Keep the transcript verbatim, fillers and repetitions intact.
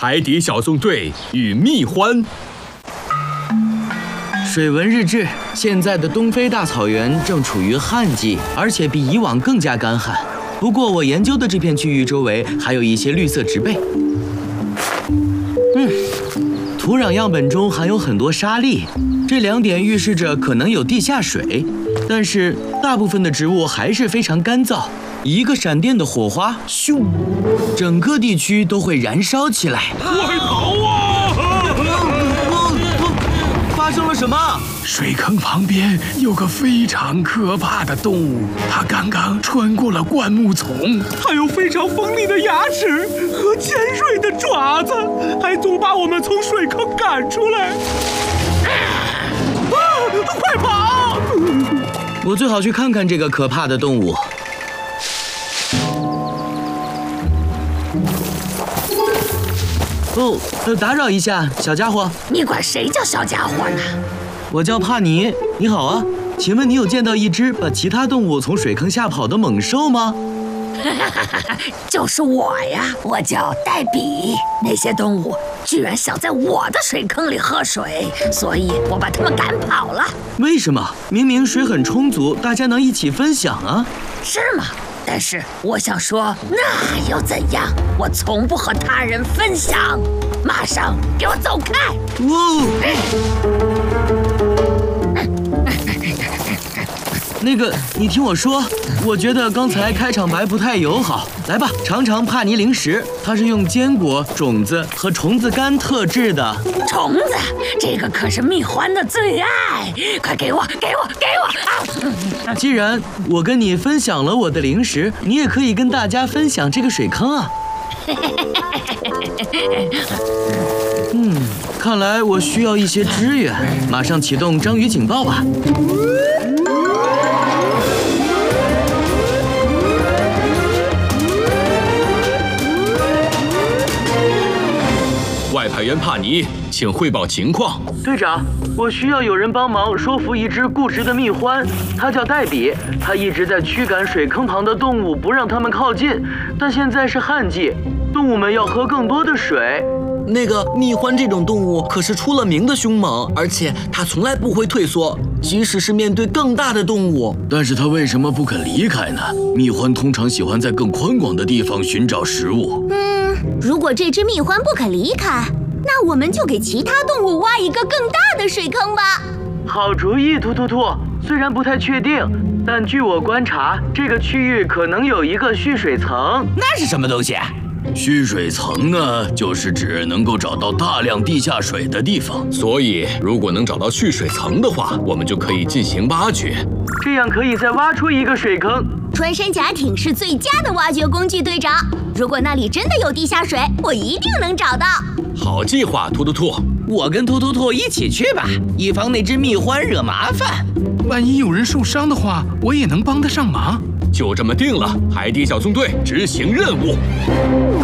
海底小纵队与蜜獾。 水文日志：现在的东非大草原正处于旱季，而且比以往更加干旱。不过我研究的这片区域周围还有一些绿色植被。嗯，土壤样本中含有很多沙粒，这两点预示着可能有地下水。但是大部分的植物还是非常干燥。一个闪电的火花，咻，整个地区都会燃烧起来。 快逃啊！ 发生了什么？ 水坑旁边有个非常可怕的动物，它刚刚穿过了灌木丛， 它有非常锋利的牙齿和尖锐的爪子，还总把我们从水坑赶出来。啊！快跑！ 我最好去看看这个可怕的动物。哦，呃，打扰一下，小家伙。 你管谁叫小家伙呢？ 我叫帕尼。你好啊，请问你有见到一只把其他动物从水坑吓跑的猛兽吗？ 就是我呀，我叫黛比。那些动物居然想在我的水坑里喝水，所以我把它们赶跑了。 为什么？明明水很充足，大家能一起分享啊。 是吗？但是我想说，那又怎样？我从不和他人分享。马上给我走开！ 哦，那个，你听我说，我觉得刚才开场白不太友好。来吧，尝尝帕尼零食，它是用坚果、种子和虫子干特制的。 虫子，这个可是蜜獾的最爱！快给我，给我，给我！啊！ 既然我跟你分享了我的零食，你也可以跟大家分享这个水坑啊。嗯，看来我需要一些支援，马上启动章鱼警报吧。 外派员帕尼，请汇报情况。 队长，我需要有人帮忙说服一只固执的蜜獾，它叫黛比，它一直在驱赶水坑旁的动物，不让它们靠近。但现在是旱季，动物们要喝更多的水。 那个蜜獾这种动物可是出了名的凶猛，而且它从来不会退缩，即使是面对更大的动物。 但是它为什么不肯离开呢？蜜獾通常喜欢在更宽广的地方寻找食物。 嗯，如果这只蜜獾不肯离开，那我们就给其他动物挖一个更大的水坑吧。 好主意，突突兔。虽然不太确定，但据我观察，这个区域可能有一个蓄水层。 那是什么东西？ 蓄水层呢，就是指能够找到大量地下水的地方。 所以，如果能找到蓄水层的话，我们就可以进行挖掘， 这样可以再挖出一个水坑。 穿山甲艇是最佳的挖掘工具，队长。如果那里真的有地下水，我一定能找到。 好计划，突突兔。 我跟突突兔一起去吧，以防那只蜜獾惹麻烦。 万一有人受伤的话，我也能帮得上忙。 就这么定了，海底小纵队执行任务。